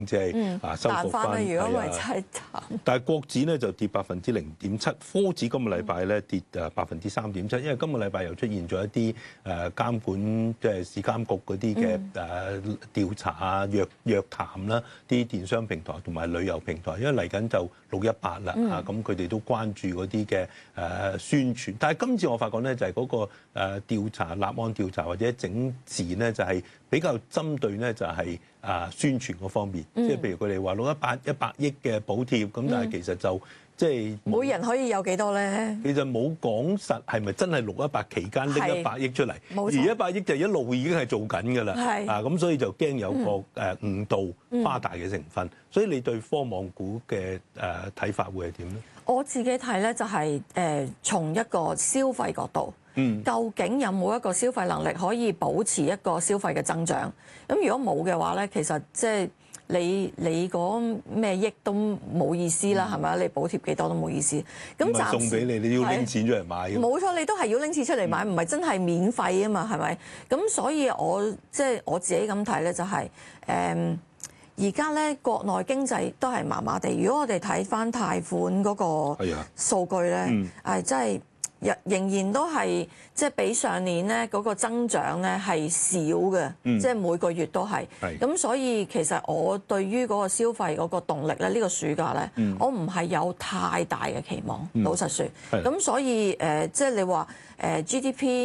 即係收復翻。 如果唔係真係慘。 但係國指咧就跌0.7%，科指今個禮拜咧跌3.7%，因為今個禮拜又出現咗一啲監管即係市監局嗰啲嘅調查啊、約談啦，啲電商平台同埋旅遊平台，因為嚟緊就618啦咁佢哋都關注嗰啲嘅宣傳。但係今次我發覺咧就係嗰個調查、立案調查或者整治咧就係比較針對咧就係宣傳嗰方面，即係譬如佢哋話618 100億嘅補貼，咁但係其實就即係每人可以有幾多咧？ 其實冇講實係咪真係618期間拎100億出嚟，而100億就一路已經係做緊㗎啦。咁所以就驚有個誤導誇大嘅成分。所以你對科網股嘅睇法會係點咧？我自己睇咧就係從一個消費角度。究竟有冇一個消費能力可以保持一個消費嘅增長？咁如果冇嘅話咧，其實即係你講咩億都冇意思啦，係咪啊？你補貼幾多都冇意思。咁暫時送俾你，你要拎錢出嚟買。 冇錯，你都係要拎錢出嚟買，唔係真係免費啊嘛，係咪？咁所以我自己咁睇咧，就係而家咧國內經濟都係麻麻地。如果我哋睇翻貸款嗰個數據咧，真係。仍然都係即係比上年咧嗰個增長咧係少嘅，即係每個月都係。咁所以其實我對於嗰個消費嗰個動力咧，呢個暑假咧，我唔係有太大嘅期望，老實説。咁所以即係你話GDP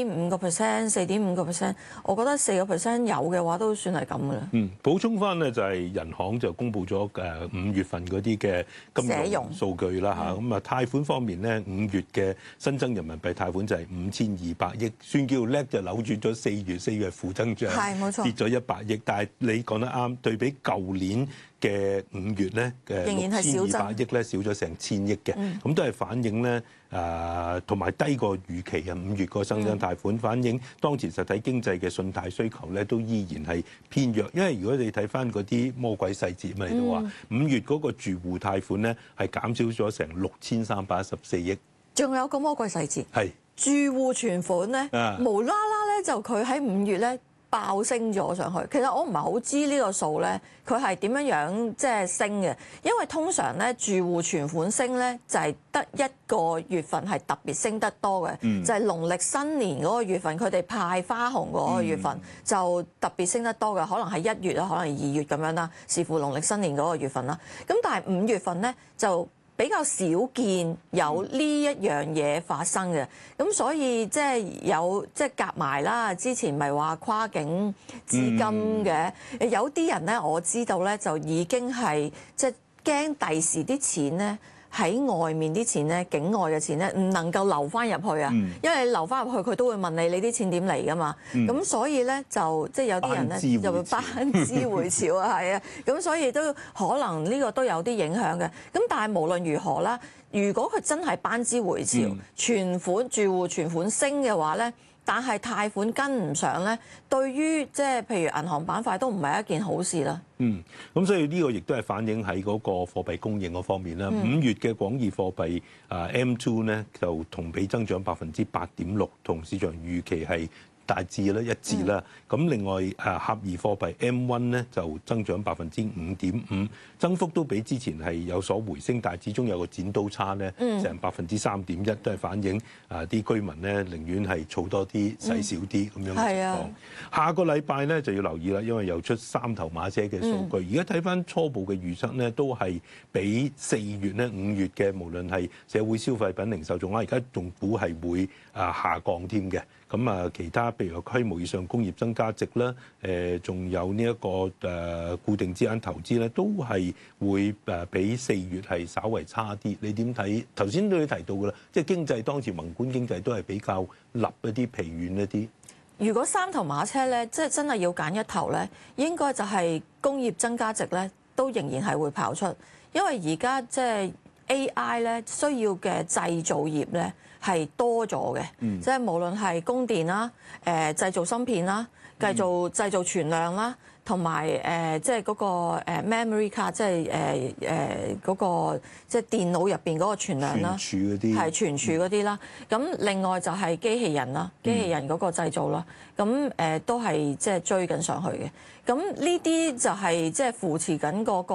5%、4.5%，我覺得4%有嘅話都算係咁嘅啦。 補充翻咧就係人行就公布咗5月份嗰啲嘅金融數據啦嚇。咁貸款方面咧，5月嘅新增人民幣貸款就係5200億，算叫叻就扭轉咗4月負增長，跌咗100億。但係你講得啱，對比舊年嘅5月咧嘅6200億咧少咗成1000億嘅，咁都係反映咧同埋低過預期啊。5月個新增貸款反映當前實體經濟嘅信貸需求咧都依然係偏弱，因為如果你睇翻嗰啲魔鬼細節咪都話5月嗰個住戶貸款咧係減少咗成6314億。 仲有個魔鬼細節，住戶存款咧，無啦啦咧就佢喺5月咧爆升咗上去。其實我唔係好知呢個數咧，佢係點樣即係升嘅？因為通常咧住戶存款升咧就係得一個月份係特別升得多嘅，就係農曆新年嗰個月份，佢哋派花紅嗰個月份就特別升得多嘅，可能係1月啦，可能係2月咁樣啦，視乎農曆新年嗰個月份啦。咁但係5月份咧就比較少見有呢一樣嘢發生嘅，咁所以即係有即係夾埋啦。之前咪話跨境資金嘅，有啲人咧我知道咧就已經係即係驚第時啲錢咧喺外面啲錢咧，境外嘅錢咧唔能夠流翻入去啊，因為你流翻入去佢都會問你啲錢點嚟㗎嘛。咁所以咧就即係有啲人咧就會班資回潮啊，係啊，咁所以都可能呢個都有啲影響嘅。咁但係無論如何啦，如果佢真係班資回潮，存款住戶存款升嘅話咧，但係貸款跟唔上咧，對於即係譬如銀行板塊都唔係一件好事啦。 咁所以呢個亦都係反映喺嗰個貨幣供應嗰方面啦。5月嘅廣義貨幣M2咧就同比增長8.6%，同市場預期係大致啦一致啦。咁另外合宜貨幣 M1 咧就增長5.5%，增幅都比之前係有所回升，但係始終有個剪刀差咧，成3.1%，都係反映啲居民咧寧願係儲多啲使少啲咁樣嘅情況。下個禮拜咧就要留意啦，因為又出三頭馬車嘅數據。而家睇翻初步嘅預測咧，都係比4月咧5月嘅無論係社會消費品零售總額，而家仲估係會下降添嘅。咁其他譬如規模以上工業增加值啦，仲有呢一個固定資產投資咧，都係會比4月係稍為差啲。你點睇？頭先都有提到㗎啦，即係經濟當時宏觀經濟都係比較立一啲、疲軟一啲。 如果三頭馬車咧，即係真係要揀一頭咧，應該就係工業增加值咧，都仍然係會跑出，因為而家即係 AI 咧需要嘅製造業咧係多咗嘅，即係無論係供電啦、製造芯片啦、製造存量啦， 同埋即係嗰個memory card，即係嗰個即係電腦入邊嗰個存量啦， 存儲嗰啲係存儲嗰啲啦。咁另外就係機器人啦，機器人嗰個製造啦，咁都係即係追緊上去嘅。咁呢啲就係即係扶持緊嗰個